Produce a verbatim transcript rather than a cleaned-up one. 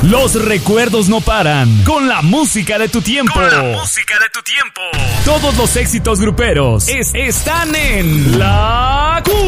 Los recuerdos no paran. Con la música de tu tiempo. Con la música de tu tiempo. Todos los éxitos gruperos es, están en La Cu